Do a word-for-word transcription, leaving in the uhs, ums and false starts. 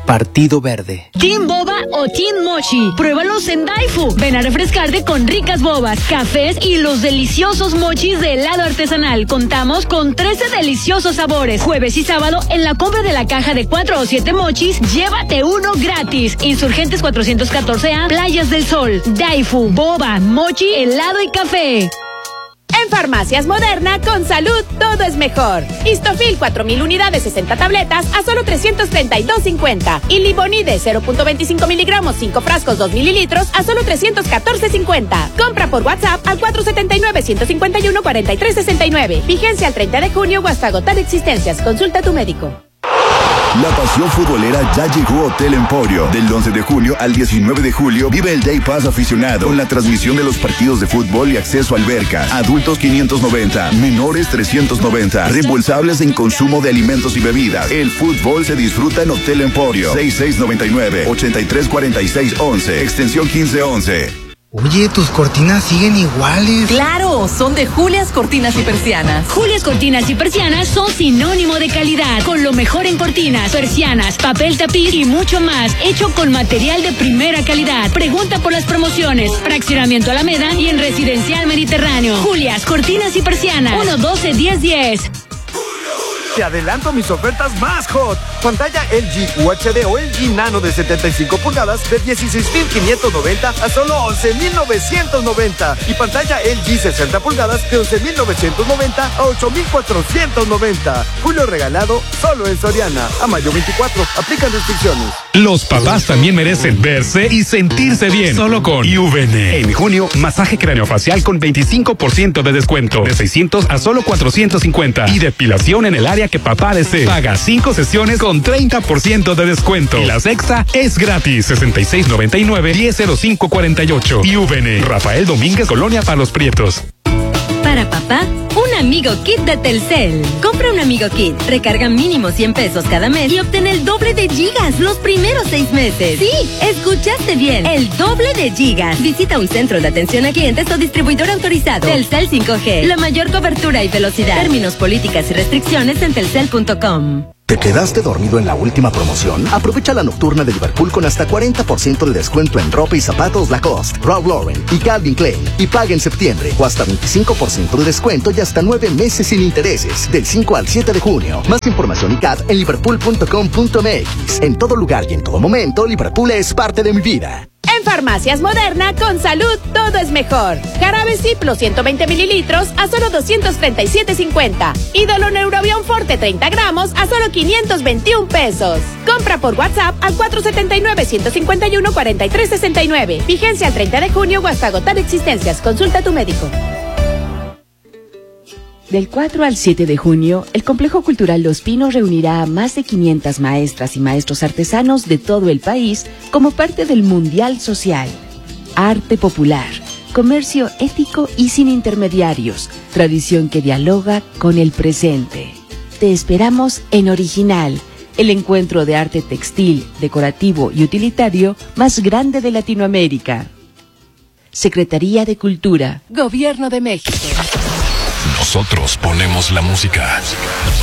Partido Verde. ¿Team Boba o Team Mochi? Pruébalos en Daifu. Ven a refrescarte con ricas bobas, cafés y los deliciosos mochis de helado artesanal. Contamos con trece deliciosos sabores. Jueves y sábado, en la compra de la caja de cuatro o siete mochis, llévate uno gratis. Insurgentes cuatrocientos catorce A, Playas del Sol. Daifu, boba, mochi, helado y café. En Farmacias Moderna, con salud, todo es mejor. Histofil cuatro mil unidades, sesenta tabletas a solo trescientos treinta y dos cincuenta. Y Libonide cero punto veinticinco miligramos, cinco frascos, dos mililitros a solo trescientos catorce cincuenta. Compra por WhatsApp al cuatro siete nueve, uno cinco uno, cuatro tres seis nueve. Vigencia al treinta de junio o hasta agotar existencias. Consulta a tu médico. La pasión futbolera ya llegó a Hotel Emporio. Del once de junio al diecinueve de julio, vive el Day Pass aficionado con la transmisión de los partidos de fútbol y acceso a alberca. Adultos quinientos noventa, menores trescientos noventa. Reembolsables en consumo de alimentos y bebidas. El fútbol se disfruta en Hotel Emporio. seis seis nueve nueve, ocho tres cuatro seis once, extensión quince once. Oye, tus cortinas siguen iguales. ¡Claro! Son de Julias Cortinas y Persianas. Julias Cortinas y Persianas son sinónimo de calidad, con lo mejor en cortinas, persianas, papel tapiz y mucho más, hecho con material de primera calidad. Pregunta por las promociones. Fraccionamiento Alameda y en Residencial Mediterráneo. Julias Cortinas y Persianas. uno doce diez diez. Te adelanto mis ofertas más hot. Pantalla L G U H D o L G Nano de setenta y cinco pulgadas de dieciséis mil quinientos noventa a solo once mil novecientos noventa. Y pantalla L G sesenta pulgadas de once mil novecientos noventa a ocho mil cuatrocientos noventa. Julio regalado solo en Soriana. A mayo veinticuatro. Aplican restricciones. Los papás también merecen verse y sentirse bien. Solo con Juvene. En junio, masaje craneofacial con veinticinco por ciento de descuento. De seiscientos a solo cuatrocientos cincuenta. Y depilación en el área que papá desee. Paga cinco sesiones con treinta por ciento de descuento. Y la sexta es gratis. sesenta y seis noventa y nueve, diez cero cinco cuarenta y ocho. Juvene. Rafael Domínguez, Colonia Palos Prietos. Para papá, un amigo kit de Telcel. Compra un amigo kit, recarga mínimo cien pesos cada mes y obtén el doble de gigas los primeros seis meses. Sí, escuchaste bien, el doble de gigas. Visita un centro de atención a clientes o distribuidor autorizado. Telcel cinco G, la mayor cobertura y velocidad. Términos, políticas y restricciones en telcel punto com. ¿Te quedaste dormido en la última promoción? Aprovecha la nocturna de Liverpool con hasta cuarenta por ciento de descuento en ropa y zapatos Lacoste, Ralph Lauren y Calvin Klein. Y paga en septiembre o hasta veinticinco por ciento de descuento y hasta nueve meses sin intereses. Del cinco al siete de junio. Más información y C A D en liverpool punto com punto m x. En todo lugar y en todo momento, Liverpool es parte de mi vida. En Farmacias Moderna, con salud, todo es mejor. Jarabe Ciplo ciento veinte mililitros a solo doscientos treinta y siete cincuenta. Y Doloneurobion Forte treinta gramos a solo quinientos veintiún pesos. Compra por WhatsApp al cuatro siete nueve, uno cinco uno, cuatro tres seis nueve. Vigencia al treinta de junio o hasta agotar existencias. Consulta a tu médico. Del cuatro al siete de junio, el Complejo Cultural Los Pinos reunirá a más de quinientas maestras y maestros artesanos de todo el país como parte del Mundial Social. Arte popular, comercio ético y sin intermediarios, tradición que dialoga con el presente. Te esperamos en Original, el encuentro de arte textil, decorativo y utilitario más grande de Latinoamérica. Secretaría de Cultura, Gobierno de México. Nosotros ponemos la música.